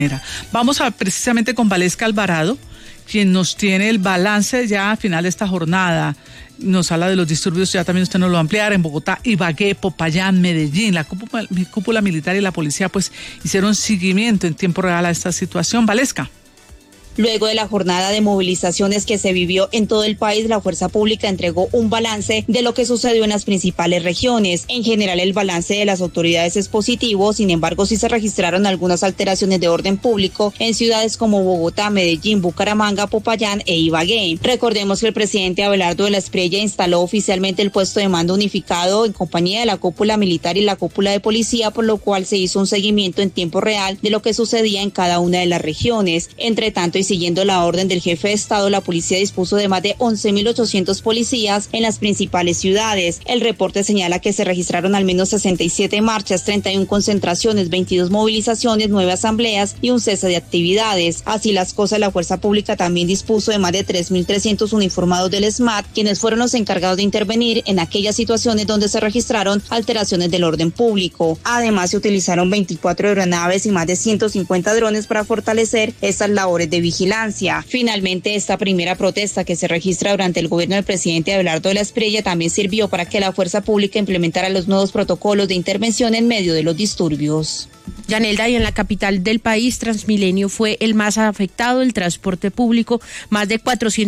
Vamos precisamente con Valesca Alvarado, quien nos tiene el balance ya al final de esta jornada. Nos habla de los disturbios, ya también usted nos lo va a ampliar, en Bogotá, Ibagué, Popayán, Medellín. La cúpula militar y la policía pues hicieron seguimiento en tiempo real a esta situación. Valesca. Luego de la jornada de movilizaciones que se vivió en todo el país, la fuerza pública entregó un balance de lo que sucedió en las principales regiones. En general, el balance de las autoridades es positivo, sin embargo, sí se registraron algunas alteraciones de orden público en ciudades como Bogotá, Medellín, Bucaramanga, Popayán e Ibagué. Recordemos que el presidente Abelardo de la Espriella instaló oficialmente el puesto de mando unificado en compañía de la cúpula militar y la cúpula de policía, por lo cual se hizo un seguimiento en tiempo real de lo que sucedía en cada una de las regiones. Entre tanto, y siguiendo la orden del jefe de Estado, la policía dispuso de más de 11.800 policías en las principales ciudades. El reporte señala que se registraron al menos 67 marchas, 31 concentraciones, 22 movilizaciones, 9 asambleas y un cese de actividades. Así las cosas, la fuerza pública también dispuso de más de 3.300 uniformados del SMAT, quienes fueron los encargados de intervenir en aquellas situaciones donde se registraron alteraciones del orden público. Además, se utilizaron 24 aeronaves y más de 150 drones para fortalecer estas labores de vigilancia. Finalmente, esta primera protesta que se registra durante el gobierno del presidente Abelardo de la Espriella también sirvió para que la fuerza pública implementara los nuevos protocolos de intervención en medio de los disturbios. Yanelda, y en la capital del país, Transmilenio fue el más afectado, el transporte público, más de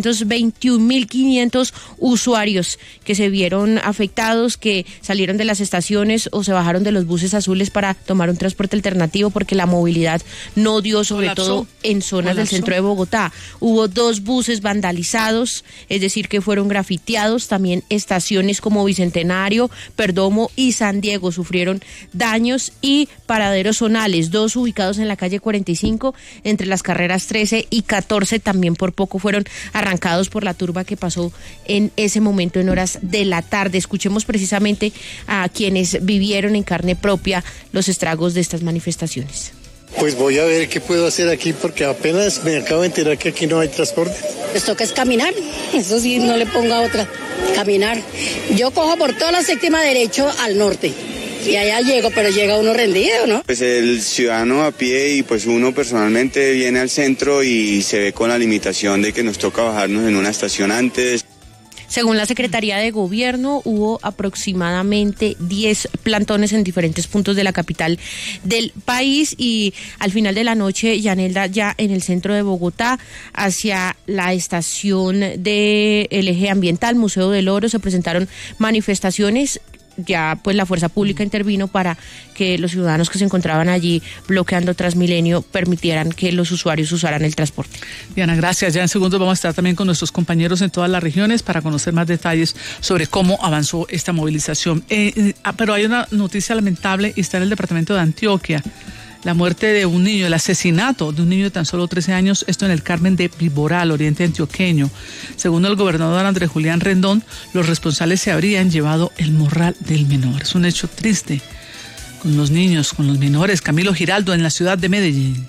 421.500 usuarios que se vieron afectados, que salieron de las estaciones o se bajaron de los buses azules para tomar un transporte alternativo porque la movilidad no dio, sobre todo en zonas del centro de Bogotá. Hubo 2 buses vandalizados, es decir, que fueron grafiteados. También estaciones como Bicentenario, Perdomo y San Diego sufrieron daños, y paraderos zonales, 2 ubicados en la calle 45, entre las carreras 13 y 14, también por poco fueron arrancados por la turba que pasó en ese momento en horas de la tarde. Escuchemos precisamente a quienes vivieron en carne propia los estragos de estas manifestaciones. Pues voy a ver qué puedo hacer aquí, porque apenas me acabo de enterar que aquí no hay transporte. Les toca es caminar, eso sí, no le ponga otra, caminar. Yo cojo por toda la séptima derecho al norte. Y allá llego, pero llega uno rendido, ¿no? Pues el ciudadano a pie y pues uno personalmente viene al centro y se ve con la limitación de que nos toca bajarnos en una estación antes. Según la Secretaría de Gobierno, hubo aproximadamente 10 plantones en diferentes puntos de la capital del país, y al final de la noche, Yanelda, ya en el centro de Bogotá, hacia la estación del eje ambiental, Museo del Oro, se presentaron manifestaciones. Ya pues la fuerza pública intervino para que los ciudadanos que se encontraban allí bloqueando Transmilenio permitieran que los usuarios usaran el transporte. Diana, gracias. Ya en segundos vamos a estar también con nuestros compañeros en todas las regiones para conocer más detalles sobre cómo avanzó esta movilización. Pero hay una noticia lamentable y está en el departamento de Antioquia. La muerte de un niño, el asesinato de un niño de tan solo 13 años, esto en el Carmen de Viboral, oriente antioqueño. Según el gobernador Andrés Julián Rendón, los responsables se habrían llevado el morral del menor. Es un hecho triste con los niños, con los menores. Camilo Giraldo, en la ciudad de Medellín.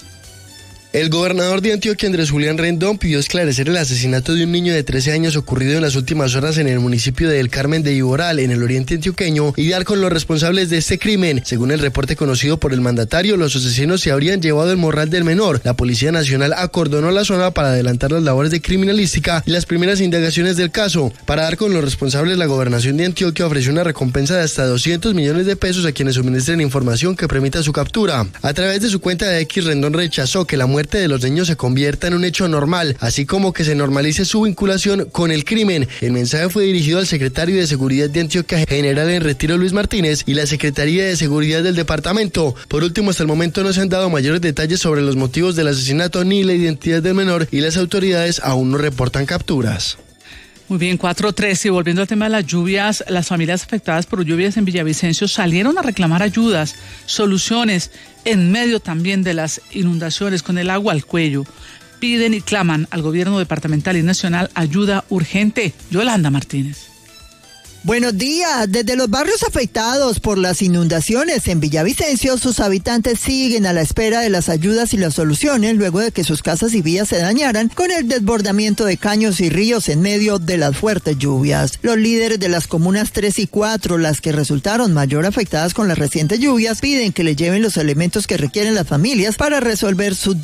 El gobernador de Antioquia, Andrés Julián Rendón, pidió esclarecer el asesinato de un niño de 13 años ocurrido en las últimas horas en el municipio de El Carmen de Viboral, en el oriente antioqueño, y dar con los responsables de este crimen. Según el reporte conocido por el mandatario, los asesinos se habrían llevado el morral del menor. La Policía Nacional acordonó la zona para adelantar las labores de criminalística y las primeras indagaciones del caso. Para dar con los responsables, la gobernación de Antioquia ofreció una recompensa de hasta 200 millones de pesos a quienes suministren información que permita su captura. A través de su cuenta de X, Rendón rechazó que la muerte de los niños se convierta en un hecho normal, así como que se normalice su vinculación con el crimen. El mensaje fue dirigido al secretario de Seguridad de Antioquia, general en retiro Luis Martínez, y la Secretaría de Seguridad del departamento. Por último, hasta el momento no se han dado mayores detalles sobre los motivos del asesinato ni la identidad del menor, y las autoridades aún no reportan capturas. Muy bien, 4:13, y volviendo al tema de las lluvias, las familias afectadas por lluvias en Villavicencio salieron a reclamar ayudas, soluciones, en medio también de las inundaciones, con el agua al cuello. Piden y claman al gobierno departamental y nacional ayuda urgente. Yolanda Martínez. Buenos días. Desde los barrios afectados por las inundaciones en Villavicencio, sus habitantes siguen a la espera de las ayudas y las soluciones luego de que sus casas y vías se dañaran con el desbordamiento de caños y ríos en medio de las fuertes lluvias. Los líderes de las comunas 3 y 4, las que resultaron mayor afectadas con las recientes lluvias, piden que le lleven los elementos que requieren las familias para resolver sus